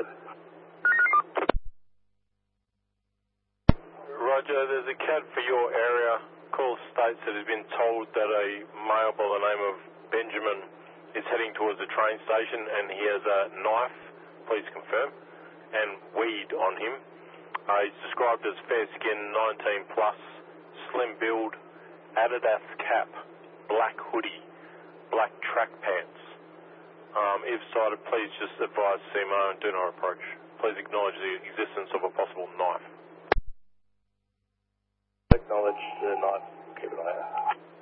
ahead. Roger, there's a CAD for your area. Call states that has been told that a male by the name of Benjamin is heading towards the train station and he has a knife, please confirm, and weed on him. He's described as fair skin, 19 plus, slim build, Adidas cap, black hoodie, black track pants. If sighted, please just advise CMO and do not approach. Please acknowledge the existence of a possible knife. Acknowledge the knife. Keep an eye out.